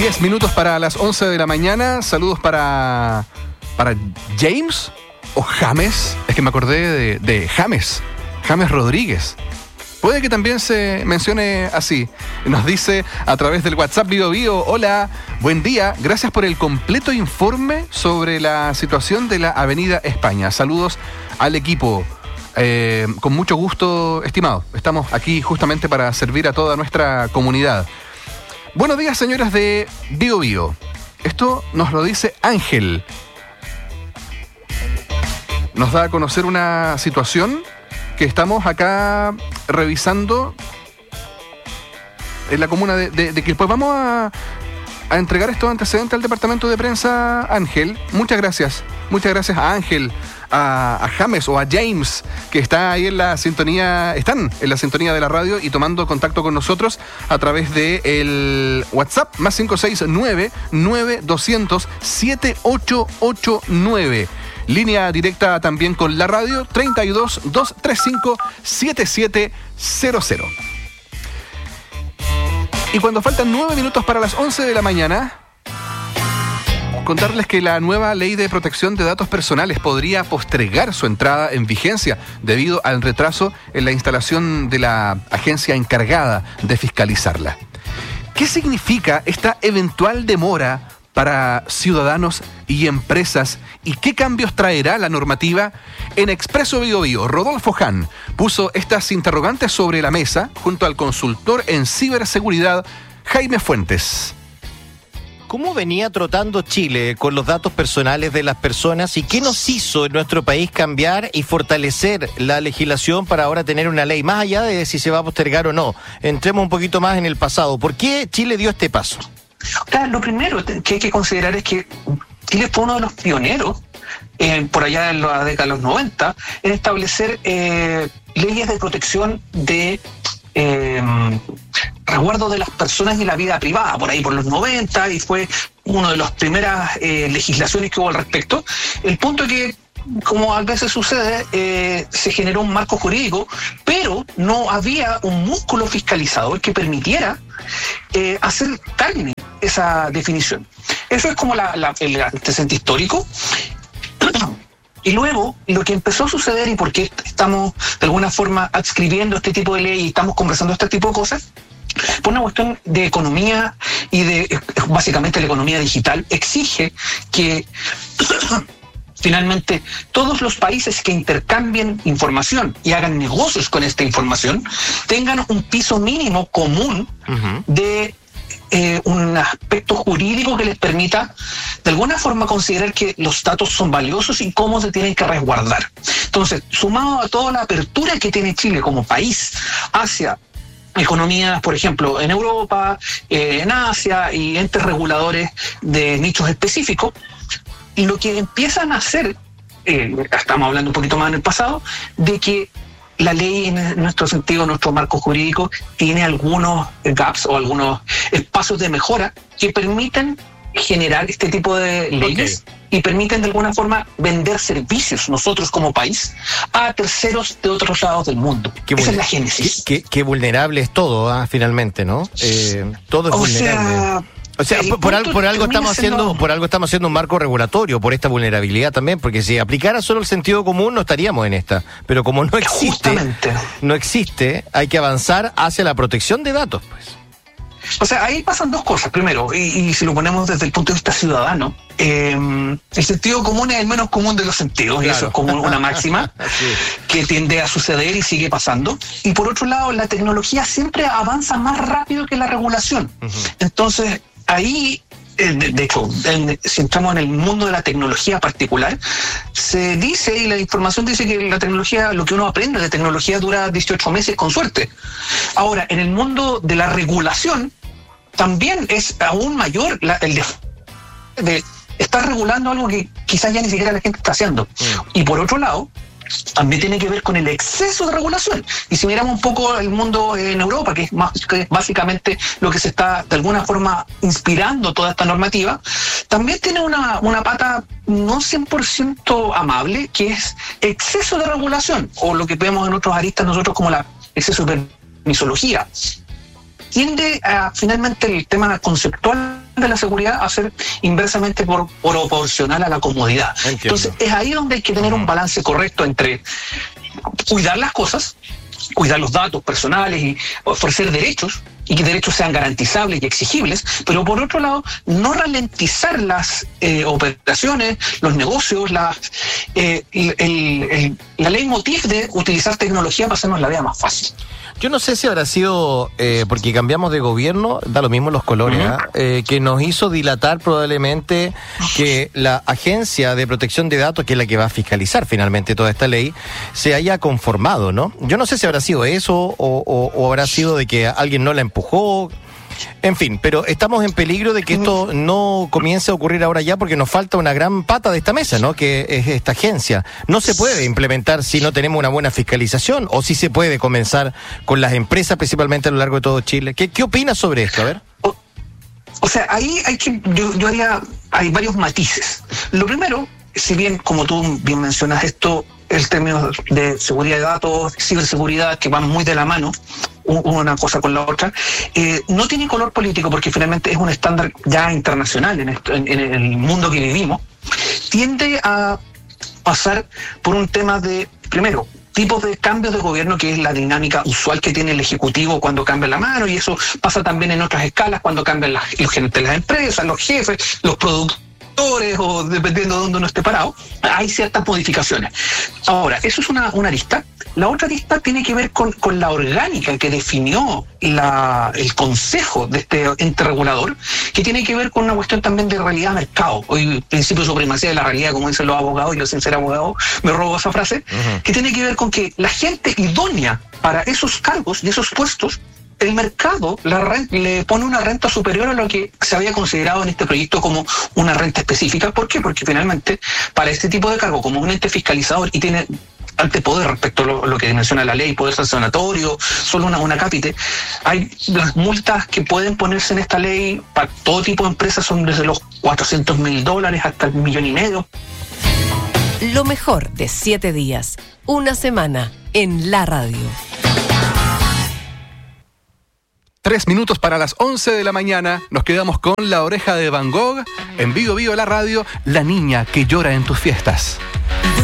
10 minutos para las 11 de la mañana. Saludos para James o James. Es que me acordé de James Rodríguez. Puede que también se mencione así. Nos dice a través del WhatsApp Bio: hola, buen día, gracias por el completo informe sobre la situación de la Avenida España. Saludos al equipo. Con mucho gusto, estimado. Estamos aquí justamente para servir a toda nuestra comunidad. Buenos días, señoras de Bio. Esto nos lo dice Ángel. Nos da a conocer una situación que estamos acá revisando en la comuna de Quilpué. Vamos a entregar estos antecedentes al departamento de prensa, Ángel. Muchas gracias a Ángel, a James o a James, que está ahí están en la sintonía de la radio y tomando contacto con nosotros a través del WhatsApp más 569-9200-7889. Línea directa también con la radio 32-235-7700. Y cuando faltan 9 minutos para las 11 de la mañana, contarles que la nueva ley de protección de datos personales podría postergar su entrada en vigencia debido al retraso en la instalación de la agencia encargada de fiscalizarla. ¿Qué significa esta eventual demora para ciudadanos y empresas y qué cambios traerá la normativa? En Expreso Bio, Rodolfo Hahn puso estas interrogantes sobre la mesa junto al consultor en ciberseguridad Jaime Fuentes. ¿Cómo venía trotando Chile con los datos personales de las personas y qué nos hizo en nuestro país cambiar y fortalecer la legislación para ahora tener una ley, más allá de si se va a postergar o no? Entremos un poquito más en el pasado. ¿Por qué Chile dio este paso? Claro, lo primero que hay que considerar es que Chile fue uno de los pioneros, por allá en la década de los 90, en establecer leyes de protección de resguardo de las personas y la vida privada, por ahí por los 90, y fue una de las primeras legislaciones que hubo al respecto. El punto es que, como a veces sucede, se generó un marco jurídico, pero no había un músculo fiscalizador que permitiera hacer carne esa definición. Eso es como el antecedente histórico. Y luego, lo que empezó a suceder y por qué estamos de alguna forma adscribiendo este tipo de ley y estamos conversando este tipo de cosas, por una cuestión de economía y de básicamente la economía digital, exige que finalmente todos los países que intercambien información y hagan negocios con esta información tengan un piso mínimo común de un aspecto jurídico que les permita de alguna forma considerar que los datos son valiosos y cómo se tienen que resguardar. Entonces, sumado a toda la apertura que tiene Chile como país hacia economías, por ejemplo, en Europa, en Asia y entes reguladores de nichos específicos, lo que empiezan a hacer, estamos hablando un poquito más en el pasado, de que la ley, en nuestro sentido, nuestro marco jurídico, tiene algunos gaps o algunos espacios de mejora que permiten generar este tipo de leyes y permiten de alguna forma vender servicios nosotros como país a terceros de otros lados del mundo. Esa es la génesis. Qué vulnerable es todo, finalmente, ¿no? Todo es vulnerable. O sea, por algo estamos haciendo un marco regulatorio por esta vulnerabilidad también, porque si aplicara solo el sentido común no estaríamos en esta, pero como no existe, hay que avanzar hacia la protección de datos, pues. O sea, ahí pasan dos cosas. Primero, y si lo ponemos desde el punto de vista ciudadano, el sentido común es el menos común de los sentidos, claro. Y eso es como una máxima que tiende a suceder y sigue pasando. Y por otro lado, la tecnología siempre avanza más rápido que la regulación. Entonces, ahí, de hecho, si entramos en el mundo de la tecnología particular, se dice, y la información dice que la tecnología, lo que uno aprende de tecnología dura 18 meses con suerte. Ahora, en el mundo de la regulación, también es aún mayor el de estar regulando algo que quizás ya ni siquiera la gente está haciendo. Y por otro lado, también tiene que ver con el exceso de regulación. Y si miramos un poco el mundo en Europa, que es básicamente lo que se está de alguna forma inspirando toda esta normativa, también tiene una pata no 100% amable, que es exceso de regulación, o lo que vemos en otros aristas nosotros como la exceso de permisología. Tiende a, finalmente, el tema conceptual de la seguridad a ser inversamente proporcional a la comodidad. Entiendo. Entonces, es ahí donde hay que tener un balance correcto entre cuidar las cosas, cuidar los datos personales y ofrecer derechos, y que derechos sean garantizables y exigibles, pero por otro lado, no ralentizar las operaciones, los negocios, la ley motif de utilizar tecnología para hacernos la vida más fácil. Yo no sé si habrá sido porque cambiamos de gobierno, da lo mismo los colores, que nos hizo dilatar probablemente que la Agencia de Protección de Datos, que es la que va a fiscalizar finalmente toda esta ley, se haya conformado, ¿no? Yo no sé si habrá sido eso o habrá sido de que alguien no la empujó. En fin, pero estamos en peligro de que esto no comience a ocurrir ahora ya porque nos falta una gran pata de esta mesa, ¿no? Que es esta agencia. No se puede implementar si no tenemos una buena fiscalización, o si se puede comenzar con las empresas, principalmente a lo largo de todo Chile. ¿Qué opinas sobre esto? A ver. O sea, ahí yo haría, hay varios matices. Lo primero, si bien, como tú bien mencionas, esto, el término de seguridad de datos, ciberseguridad, que van muy de la mano, una cosa con la otra, no tiene color político porque finalmente es un estándar ya internacional en el mundo que vivimos, tiende a pasar por un tema de, primero, tipos de cambios de gobierno, que es la dinámica usual que tiene el Ejecutivo cuando cambia la mano, y eso pasa también en otras escalas cuando cambian los gerentes de las empresas, los jefes, los productores, o dependiendo de dónde uno esté parado, hay ciertas modificaciones. Ahora, eso es una arista. La otra arista tiene que ver con la orgánica que definió el consejo de este ente regulador, que tiene que ver con una cuestión también de realidad de mercado. Hoy, principio de supremacía de la realidad, como dicen los abogados, y yo sin ser abogado me robo esa frase, que tiene que ver con que la gente idónea para esos cargos y esos puestos, el mercado le pone una renta superior a lo que se había considerado en este proyecto como una renta específica. ¿Por qué? Porque finalmente, para este tipo de cargo, como un ente fiscalizador y tiene antepoder respecto a lo que menciona la ley, poder sancionatorio, solo una cápite, hay las multas que pueden ponerse en esta ley para todo tipo de empresas son desde los $400,000 hasta el 1,5 millones. Lo mejor de 7 días, una semana en la radio. 3 minutos para las 11 de la mañana. Nos quedamos con La Oreja de Van Gogh. En Vivo Vivo la radio, la niña que llora en tus fiestas.